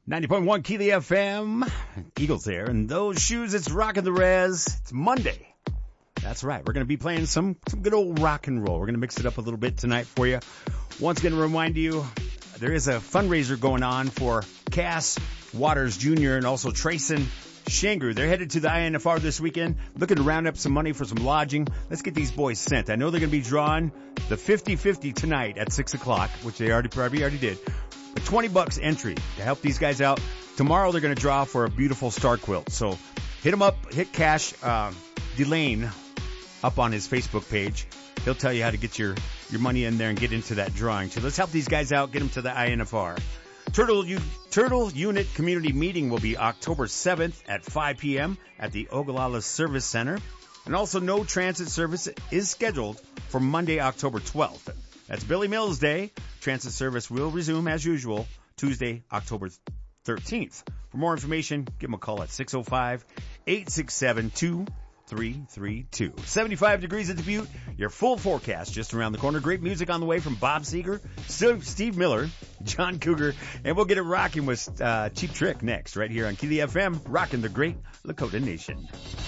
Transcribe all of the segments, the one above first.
90.1 Keely FM. Eagles there. And those shoes, it's rocking the res. It's Monday. That's right. We're going to be playing some good old rock and roll. We're going to mix it up a little bit tonight for you. Once again, remind you, there is a fundraiser going on for Cass Waters Jr. and also Trayson Shangrue. They're headed to the INFR this weekend, looking to round up some money for some lodging. Let's get these boys sent. I know they're going to be drawing the 50-50 tonight at 6 o'clock, which they probably already did. But $20 entry to help these guys out. Tomorrow they're going to draw for a beautiful star quilt. So hit them up, hit Cash Delane up on his Facebook page. He'll tell you how to get your money in there and get into that drawing. So let's help these guys out, get them to the INFR. Turtle Unit Community Meeting will be October 7th at 5 p.m. at the Ogallala Service Center. And also no transit service is scheduled for Monday, October 12th. That's Billy Mills Day. Transit service will resume as usual Tuesday, October 13th. For more information, give them a call at 605-867-2332. 75 degrees at Dubuque. Your full forecast just around the corner. Great music on the way from Bob Seger, Steve Miller, John Cougar, and we'll get it rocking with Cheap Trick next right here on Keely FM, rocking the great Lakota Nation.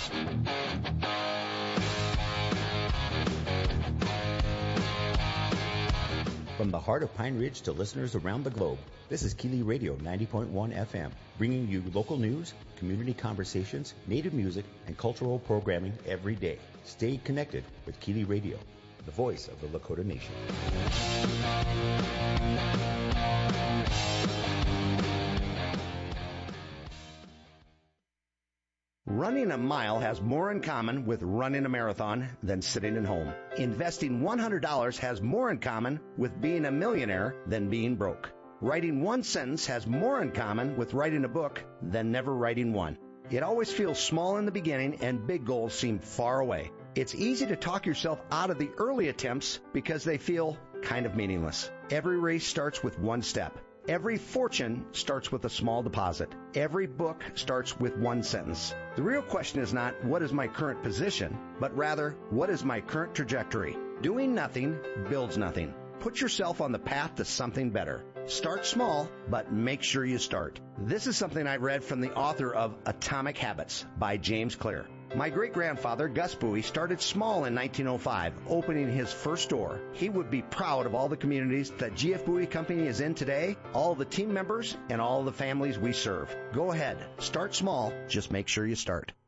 From the heart of Pine Ridge to listeners around the globe, this is Keely Radio 90.1 FM, bringing you local news, community conversations, native music, and cultural programming every day. Stay connected with Keely Radio, the voice of the Lakota Nation. Running a mile has more in common with running a marathon than sitting at home. Investing $100 has more in common with being a millionaire than being broke. Writing one sentence has more in common with writing a book than never writing one. It always feels small in the beginning and big goals seem far away. It's easy to talk yourself out of the early attempts because they feel kind of meaningless. Every race starts with one step. Every fortune starts with a small deposit. Every book starts with one sentence. The real question is not, what is my current position, but rather, what is my current trajectory? Doing nothing builds nothing. Put yourself on the path to something better. Start small, but make sure you start. This is something I read from the author of Atomic Habits by James Clear. My great-grandfather, Gus Bowie, started small in 1905, opening his first store. He would be proud of all the communities that GF Bowie Company is in today, all the team members, and all the families we serve. Go ahead, start small, just make sure you start.